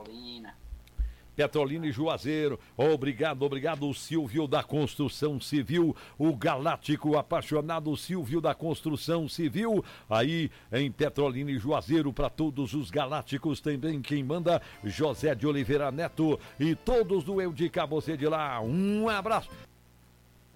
Petrolina e Juazeiro, obrigado, o Silvio da Construção Civil, o galáctico apaixonado Silvio da Construção Civil, aí em Petrolina e Juazeiro, para todos os galácticos também, quem manda, José de Oliveira Neto e todos do Eu de Cabo, você de lá, um abraço.